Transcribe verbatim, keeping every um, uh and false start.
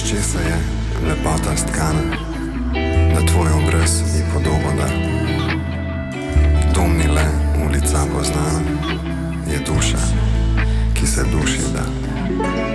česa je lepota stkana, da tvoj obraz je podoba, da dom ni le ulica poznana, je duša, ki se duši da.